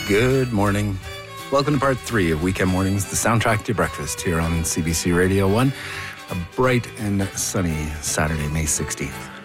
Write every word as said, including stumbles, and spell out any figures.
Good morning. Welcome to part three of Weekend Mornings, the soundtrack to your breakfast here on C B C Radio one. A bright and sunny Saturday, May sixteenth.